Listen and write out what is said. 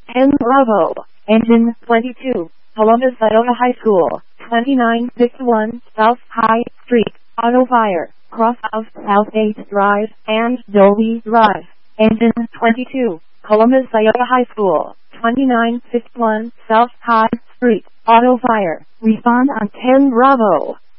10 Bravo, Engine 22, Columbus, Idaho High School, 2961 South High Street, Auto Fire, cross of South 8th Drive and Dolby Drive. Engine 22, Columbus, Idaho High School, 2961 South High Street, Auto Fire. Respond on 10 Bravo.